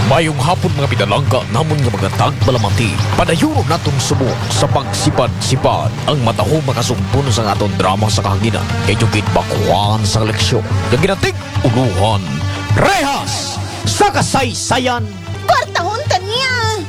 Mayong hapon mga pinalangga namon nga mga tagbalamati. Padayon natong subok sa pagsipad-sipad ang mataho makasumpon sa aton drama sa kahanginan. Kay jugit bakuan sa leksyon. Yung ginatig uluhan. Rehas sa kasaysayan. Kwartahon ka niya!